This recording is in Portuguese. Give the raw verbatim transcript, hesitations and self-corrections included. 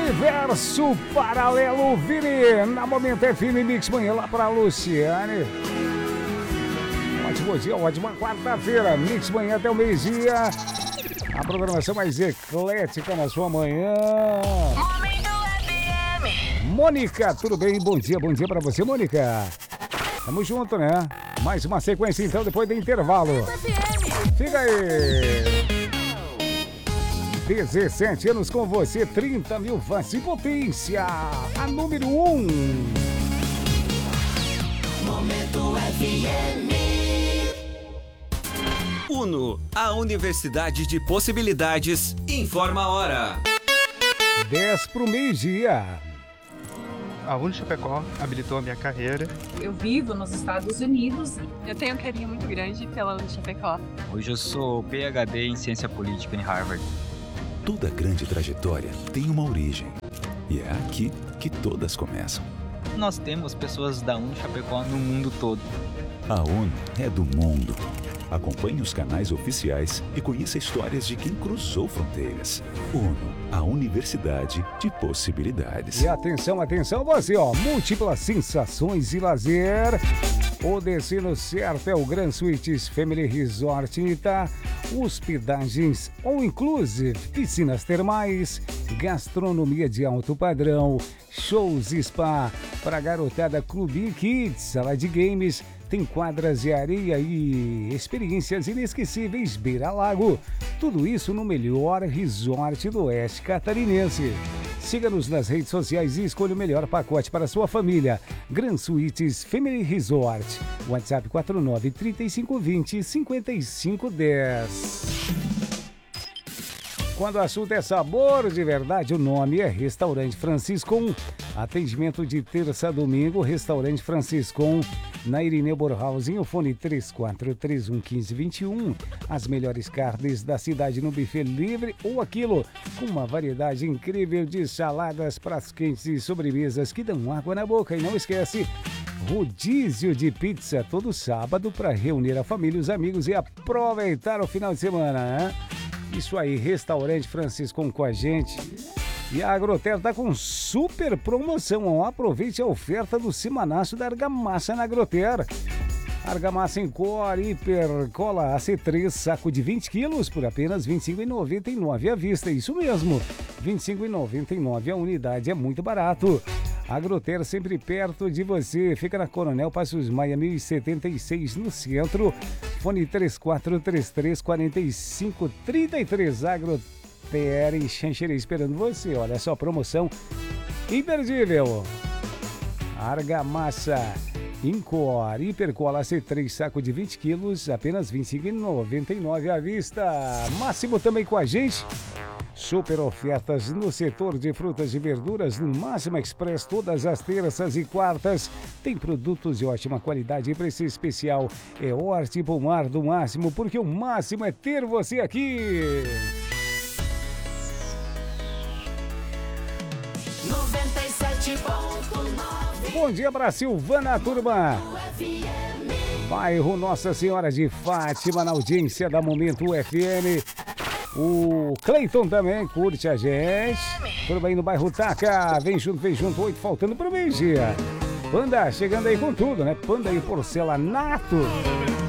Universo Paralelo Vini, na Momento F M Mix Manhã, lá para Luciane. Ótimo dia, ótima quarta-feira, Mix Manhã até o meio-dia. A programação mais eclética na sua manhã. Momento F M. Mônica, tudo bem? Bom dia, bom dia para você, Mônica. Tamo junto, né? Mais uma sequência então, depois do intervalo. Fica aí. dezessete anos com você, trinta mil fãs de potência. A número um. Momento F M. Uno, a Universidade de Possibilidades, informa a hora. dez pro meio-dia. A Uno Chapecó habilitou a minha carreira. Eu vivo nos Estados Unidos. Eu tenho um carinho muito grande pela Uno Chapecó. Hoje eu sou P H D em Ciência Política em Harvard. Toda grande trajetória tem uma origem. E é aqui que todas começam. Nós temos pessoas da Uno Chapecó no mundo todo. A Uno é do mundo. Acompanhe os canais oficiais e conheça histórias de quem cruzou fronteiras. Uno, a Universidade de Possibilidades. E atenção, atenção, você, ó, múltiplas sensações e lazer. O destino certo é o Grand Suites Family Resort Ita. Hospedagens all inclusive, piscinas termais, gastronomia de alto padrão, shows e spa para garotada, clube kids, sala de games, tem quadras de areia e experiências inesquecíveis beira-lago. Tudo isso no melhor resort do oeste catarinense. Siga-nos nas redes sociais e escolha o melhor pacote para sua família. Grand Suites Family Resort. WhatsApp quatro nove, três cinco dois zero, cinco cinco um zero. Quando o assunto é sabor de verdade, o nome é Restaurante Franciscon. Atendimento de terça a domingo, Restaurante Franciscon. Na Irineu Borhausen, o fone três quatro três um, um cinco dois um. As melhores carnes da cidade no buffet livre ou aquilo, com uma variedade incrível de saladas, pratos quentes e sobremesas que dão água na boca. E não esquece, rodízio de pizza todo sábado para reunir a família e os amigos e aproveitar o final de semana, né? Isso aí, Restaurante Franciscon com a gente. E a Agroter tá com super promoção, ó. Aproveite a oferta do semanaço da Argamassa na Agroter. Argamassa em cor, hiper, cola A C três, saco de vinte quilos por apenas vinte e cinco reais e noventa e nove centavos à vista. Isso mesmo, vinte e cinco reais e noventa e nove centavos a unidade, é muito barato. Agroter sempre perto de você. Fica na Coronel Passos Maia mil e setenta e seis no centro. Fone três quatro três três, quatro cinco três três. Agroter em Xanxerê esperando você. Olha só, promoção imperdível. Argamassa Incor, Hipercola C três, saco de vinte quilos, apenas vinte e cinco reais e noventa e nove centavos à vista. Máximo também com a gente. Super ofertas no setor de frutas e verduras no Máximo Express todas as terças e quartas. Tem produtos de ótima qualidade e preço especial. É Horti Pomar do Máximo, porque o máximo é ter você aqui. noventa e sete ponto nove. Bom dia para Silvana, turma. Bairro Nossa Senhora de Fátima, na audiência da Momento F M. O Cleiton também curte a gente. Tudo bem no bairro Taca. Vem junto, vem junto. Oito faltando para o meio-dia. Panda chegando aí com tudo, né? Panda e porcelanato.